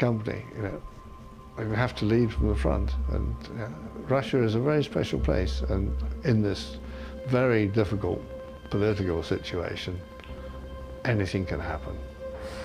company, you know, we have to lead from the front. And Russia is a very special place, and in this very difficult political situation, anything can happen.